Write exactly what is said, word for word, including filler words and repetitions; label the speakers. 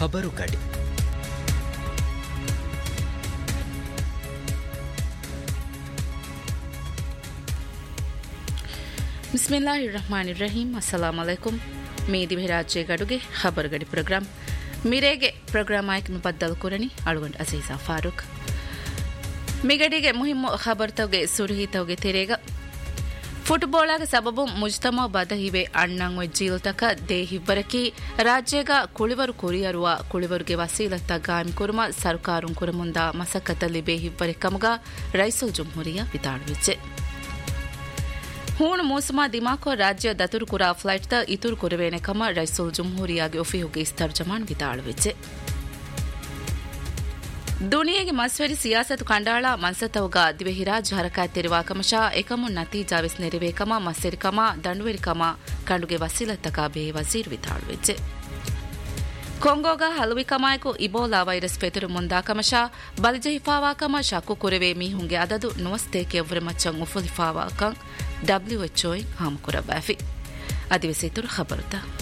Speaker 1: ಖಬರುಗಡಿ.
Speaker 2: ಬಿಸ್ಮಿಲ್ಲಾಹಿರ್ ರಹಮಾನಿರ್ Rahim. ಅಸ್ಸಲಾಮು ಅಲೈಕುಂ. Me ದಿವೆ ರಾಜ್ಯ ಗಡುಗೆ ಖಬರುಗಡಿ program ಮಿರೇಗೆ program ಆಯ್ಕೆ ಮುಬದ್ದಲ್ ಕುರಣಿ ಅಳುಗಂಡ್ Aziza Farooq ಮಿಗಡಿಗೆ ಮುಹಿಮ್ಮು ಖಬರ್ ತವಗೆ ಸುರುಹಿ ತವಗೆ ತೆರೆಗ ಫುಟ್ಬಾಲಾಗ ಸಬಬು ಮುಜ್ತಮಾ ಬದ ಹಿವೆ ಅಣ್ಣಂಗ್ ಜೀಲ್ತಕ ದೇ ಹಿಬ್ಬರಕಿ ರಾಜ್ಯಗ ಕುಳಿವರು ಕುರಿಯರುವ ಕುಳಿವರುಗೆ ವಸೀಲತ್ತ ಗಾಯಂ ಕುರುಮ ಸರ್ಕಾರುಂ ಕುರುಮುಂದ ಮಸಕತಲ್ಲಿ ಬೇ ಹಿಬ್ಬರಿ ಕಮಗ ರೈಸುಲ್ ಜುಮ್ಹೂರಿಯ ವಿತಾಳುವಿಚ್ಚೆ ಹೂಣು ಮೂಸುಮಾ ದಿಮಾಕೋ ರಾಜ್ಯ ದತುರು ಕುರಾ ಫ್ಲೈಟ್ ದ ಇತುರು ಕುರುವೇನೆ ಕಮ ರೈಸುಲ್ ಜುಮ್ಹೂರಿಯಾಗೆ ಒಫಿಹುಗೆ ಇಸ್ತರ್ಜಮಾನ್ ವಿತಾಳುವಿಚ್ಚೆ ದುನಿಯೆಗೆ ಮಸ್ವರಿ ಸಿಯಾಸತ್ ಕಂಡಾಳ ಮನ್ಸತವಗ ದಿವೆಹಿರಾಜ್ ಹರಕಾಯ್ ತೆರಿವಾಕಮಶ ಏಕಮುನ್ ನತೀಜಾವಿಸ್ ನೆರಿವೇಕಮ ಮಸ್ಸೆರಿಕಮ ದಂಡುವೆರಿಕಮ ಕಂಡುಗೆ ವಸೀಲತ್ತಕ ಬೇ ವಜೀರ್ ವಿತಾಳುವೆಜ್ಜೆ ಕೊಂಗೋಗ ಹಲುವಿಕಮಾಯಕು ಇಬೋಲಾ ವೈರಸ್ ಪೆತುರು ಮುಂದಾಕಮಶ ಬಲಿಜಹಿಫಾವಾಕಮ ಶಕು ಕುರೆವೆ ಮೀಹುಂಗೆ ಅದದು ನುವಸ್ತೇಕೆ ಎವ್ರೆ ಮಚ್ಚಂ ಉಫುಲಿಫಾವಾಕಂ ಡಬ್ಲ್ಯೂಎಚ್ಒ ಹಾಮಕುರ ಬ್ಯಾಫಿ ಅದಿವೆಸೇತುರು ಖಬರುತ